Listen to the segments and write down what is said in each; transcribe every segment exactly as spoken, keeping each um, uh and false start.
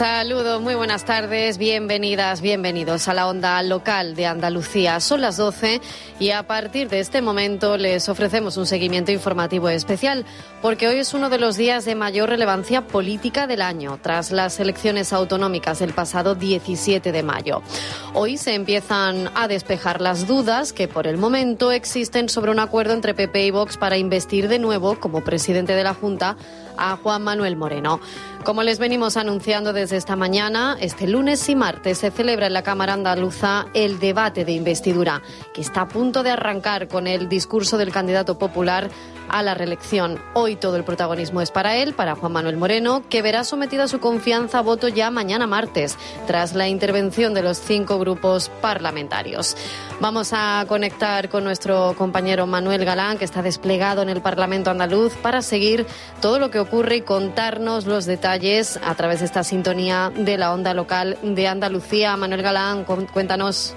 Saludos, muy buenas tardes, bienvenidas, bienvenidos a la onda local de Andalucía. Son las doce y a partir de este momento les ofrecemos un seguimiento informativo especial, porque hoy es uno de los días de mayor relevancia política del año, tras las elecciones autonómicas del pasado diecisiete de mayo. Hoy se empiezan a despejar las dudas que por el momento existen sobre un acuerdo entre P P y Vox para investir de nuevo como presidente de la Junta a Juan Manuel Moreno. Como les venimos anunciando desde esta mañana, este lunes y martes se celebra en la Cámara Andaluza el debate de investidura, que está a punto de arrancar con el discurso del candidato popular a la reelección. Hoy todo el protagonismo es para él, para Juan Manuel Moreno, que verá sometida su confianza a voto ya mañana martes, tras la intervención de los cinco grupos parlamentarios. Vamos a conectar con nuestro compañero Manuel Galán, que está desplegado en el Parlamento andaluz, para seguir todo lo que ocurre y contarnos los detalles a través de esta sintonía de la onda local de Andalucía. Manuel Galán, cuéntanos.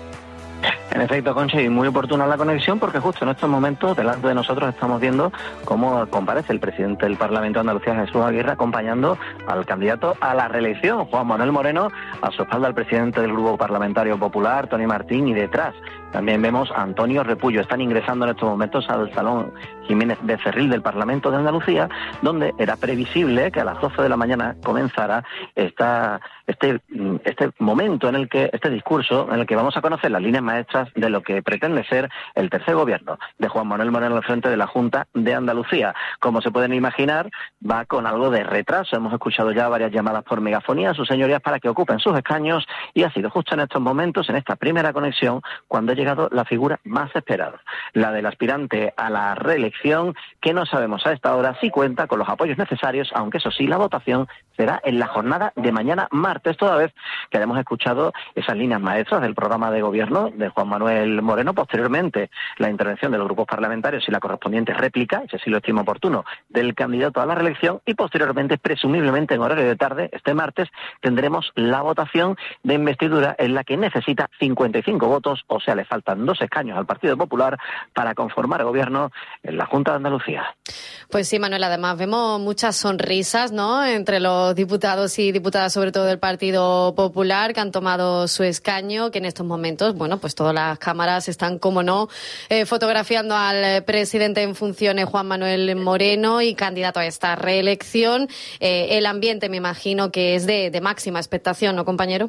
En efecto, Concha, y muy oportuna la conexión, porque justo en estos momentos delante de nosotros estamos viendo cómo comparece el presidente del Parlamento de Andalucía, Jesús Aguirre, acompañando al candidato a la reelección, Juan Manuel Moreno, a su espalda el presidente del Grupo Parlamentario Popular, Tony Martín, y detrás también vemos a Antonio Repullo. Están ingresando en estos momentos al Salón Jiménez Becerril del Parlamento de Andalucía, donde era previsible que a las doce de la mañana comenzara esta, este, este momento en el que, este discurso en el que vamos a conocer las líneas maestras de lo que pretende ser el tercer gobierno de Juan Manuel Moreno al frente de la Junta de Andalucía. Como se pueden imaginar, va con algo de retraso. Hemos escuchado ya varias llamadas por megafonía a sus señorías para que ocupen sus escaños, y ha sido justo en estos momentos, en esta primera conexión, cuando ha llegado la figura más esperada, la del aspirante a la reelección, que no sabemos a esta hora si cuenta con los apoyos necesarios, aunque eso sí, la votación será en la jornada de mañana martes, toda vez que hayamos escuchado esas líneas maestras del programa de gobierno de Juan Manuel Moreno. Posteriormente, la intervención de los grupos parlamentarios y la correspondiente réplica, si así lo estimo oportuno, del candidato a la reelección, y posteriormente, presumiblemente en horario de tarde, este martes, tendremos la votación de investidura, en la que necesita cincuenta y cinco votos, o sea, le faltan dos escaños al Partido Popular para conformar el gobierno en la Junta de Andalucía. Pues sí, Manuel, además vemos muchas sonrisas, ¿no?, entre los diputados y diputadas, sobre todo del Partido Popular, que han tomado su escaño, que en estos momentos, bueno, pues todas las cámaras están, como no, eh, fotografiando al presidente en funciones, Juan Manuel Moreno, y candidato a esta reelección. Eh, el ambiente, me imagino, que es de, de máxima expectación, ¿no, compañero?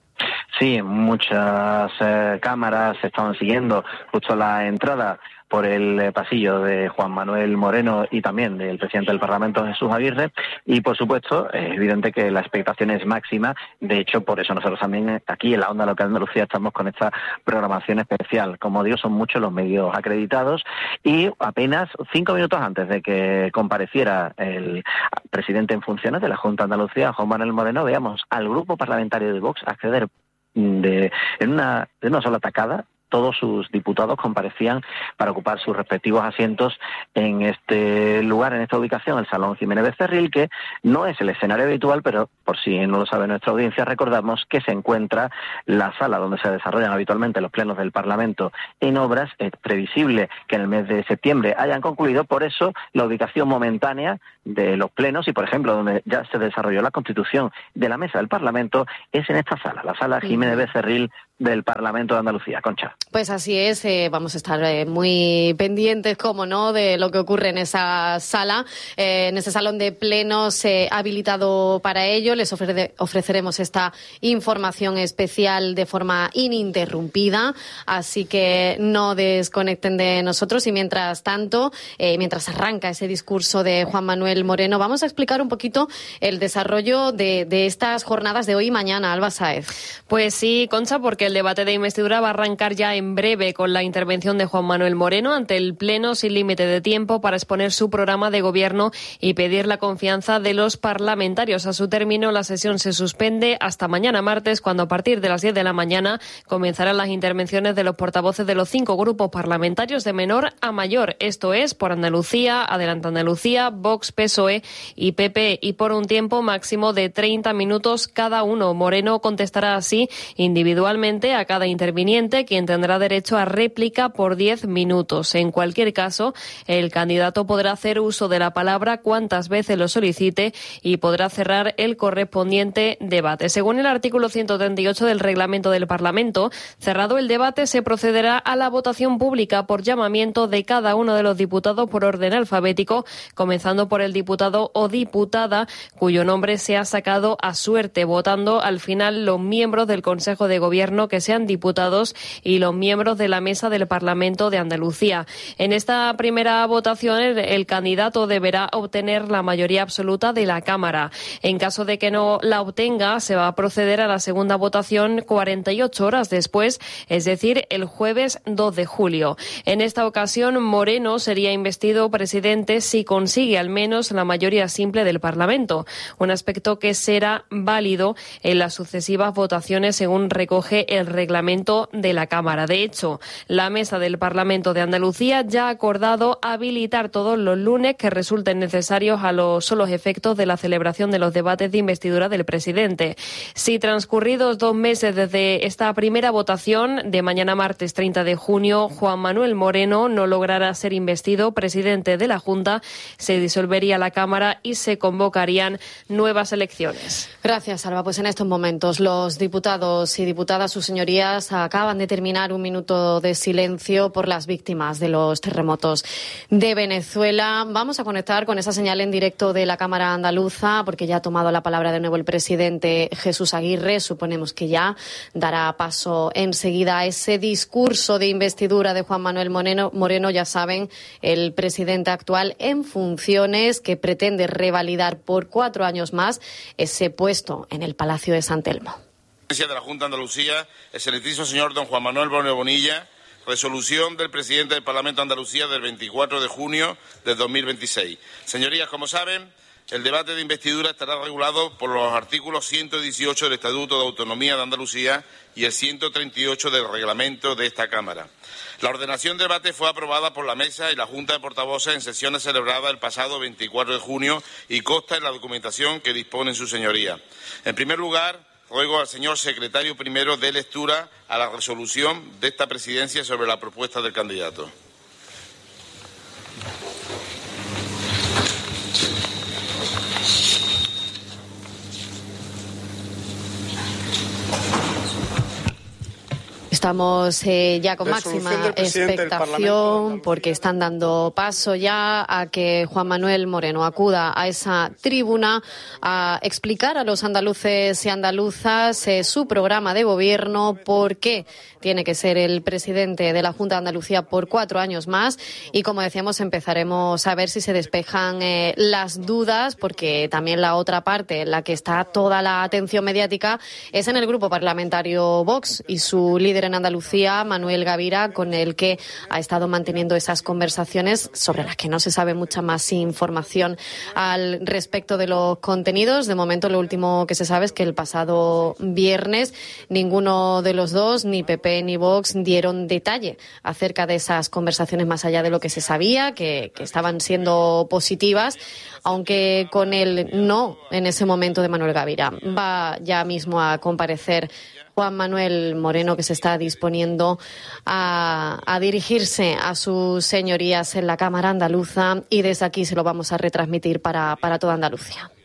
Sí, muchas eh, cámaras estaban siguiendo justo la entrada por el eh, pasillo de Juan Manuel Moreno y también del presidente del Parlamento, Jesús Aguirre, y por supuesto es evidente que la expectación es máxima. De hecho, por eso nosotros también aquí en la onda local de Andalucía estamos con esta programación especial. Como digo, son muchos los medios acreditados, y apenas cinco minutos antes de que compareciera el presidente en funciones de la Junta de Andalucía, Juan Manuel Moreno, veamos al grupo parlamentario de Vox acceder de, en una, de una sola tacada. Todos sus diputados comparecían para ocupar sus respectivos asientos en este lugar, en esta ubicación, el Salón Jiménez Becerril, que no es el escenario habitual, pero por si no lo sabe nuestra audiencia, recordamos que se encuentra la sala donde se desarrollan habitualmente los plenos del Parlamento en obras. Es previsible que en el mes de septiembre hayan concluido, por eso la ubicación momentánea de los plenos, y por ejemplo donde ya se desarrolló la constitución de la mesa del Parlamento, es en esta sala, la sala Jiménez Becerril del Parlamento de Andalucía. Concha. Pues así es, eh, vamos a estar eh, muy pendientes, como no, de lo que ocurre en esa sala, eh, en ese salón de plenos eh, habilitado para ello. Les ofrece, ofreceremos esta información especial de forma ininterrumpida, así que no desconecten de nosotros. Y mientras tanto, eh, mientras arranca ese discurso de Juan Manuel Moreno, vamos a explicar un poquito el desarrollo de, de estas jornadas de hoy y mañana. Alba Sáez. Pues sí, Concha, porque el debate de investidura va a arrancar ya en breve con la intervención de Juan Manuel Moreno ante el Pleno, sin límite de tiempo, para exponer su programa de gobierno y pedir la confianza de los parlamentarios. A su término, la sesión se suspende hasta mañana martes, cuando a partir de las diez de la mañana comenzarán las intervenciones de los portavoces de los cinco grupos parlamentarios de menor a mayor. Esto es, por Andalucía, Adelante Andalucía, Vox, P S O E y P P, y por un tiempo máximo de treinta minutos cada uno. Moreno contestará así individualmente presidente a cada interviniente, quien tendrá derecho a réplica por diez minutos. En cualquier caso, el candidato podrá hacer uso de la palabra cuantas veces lo solicite y podrá cerrar el correspondiente debate. Según el artículo ciento treinta y ocho del reglamento del Parlamento, cerrado el debate, se procederá a la votación pública por llamamiento de cada uno de los diputados por orden alfabético, comenzando por el diputado o diputada cuyo nombre se ha sacado a suerte, votando al final los miembros del Consejo de Gobierno que sean diputados y los miembros de la mesa del Parlamento de Andalucía. En esta primera votación, el, el candidato deberá obtener la mayoría absoluta de la Cámara. En caso de que no la obtenga, se va a proceder a la segunda votación cuarenta y ocho horas después, es decir, el jueves dos de julio. En esta ocasión, Moreno sería investido presidente si consigue al menos la mayoría simple del Parlamento, un aspecto que será válido en las sucesivas votaciones según recoge el reglamento de la Cámara. De hecho, la mesa del Parlamento de Andalucía ya ha acordado habilitar todos los lunes que resulten necesarios a los solos efectos de la celebración de los debates de investidura del presidente. Si transcurridos dos meses desde esta primera votación, de mañana martes treinta de junio, Juan Manuel Moreno no lograra ser investido presidente de la Junta, se disolvería la Cámara y se convocarían nuevas elecciones. Gracias, Alba. Pues en estos momentos los diputados y diputadas, sus señorías, acaban de terminar un minuto de silencio por las víctimas de los terremotos de Venezuela. Vamos a conectar con esa señal en directo de la Cámara Andaluza, porque ya ha tomado la palabra de nuevo el presidente Jesús Aguirre. Suponemos que ya dará paso enseguida a ese discurso de investidura de Juan Manuel Moreno. Moreno, ya saben, el presidente actual en funciones que pretende revalidar por cuatro años más ese puesto en el Palacio de San Telmo. De la Junta de Andalucía, el excelentísimo señor don Juan Manuel Moreno Bonilla, resolución del presidente del Parlamento de Andalucía del veinticuatro de junio de dos mil veintiséis. Señorías, como saben, el debate de investidura estará regulado por los artículos ciento dieciocho del Estatuto de Autonomía de Andalucía y el ciento treinta y ocho del reglamento de esta Cámara. La ordenación del debate fue aprobada por la Mesa y la Junta de Portavoces en sesiones celebradas el pasado veinticuatro de junio y consta en la documentación que disponen sus señorías. En primer lugar, ruego al señor secretario primero dé lectura a la resolución de esta presidencia sobre la propuesta del candidato. Estamos eh, ya con máxima expectación porque están dando paso ya a que Juan Manuel Moreno acuda a esa tribuna a explicar a los andaluces y andaluzas eh, su programa de gobierno, por qué tiene que ser el presidente de la Junta de Andalucía por cuatro años más y, como decíamos, empezaremos a ver si se despejan eh, las dudas, porque también la otra parte en la que está toda la atención mediática es en el grupo parlamentario Vox y su líder en Andalucía, Manuel Gavira, con el que ha estado manteniendo esas conversaciones sobre las que no se sabe mucha más información al respecto de los contenidos. De momento, lo último que se sabe es que el pasado viernes ninguno de los dos, ni P P ni Vox, dieron detalle acerca de esas conversaciones más allá de lo que se sabía, que, que estaban siendo positivas, aunque con el no en ese momento de Manuel Gavira. Va ya mismo a comparecer Juan Manuel Moreno, que se está disponiendo a, a dirigirse a sus señorías en la Cámara Andaluza, y desde aquí se lo vamos a retransmitir para, para toda Andalucía.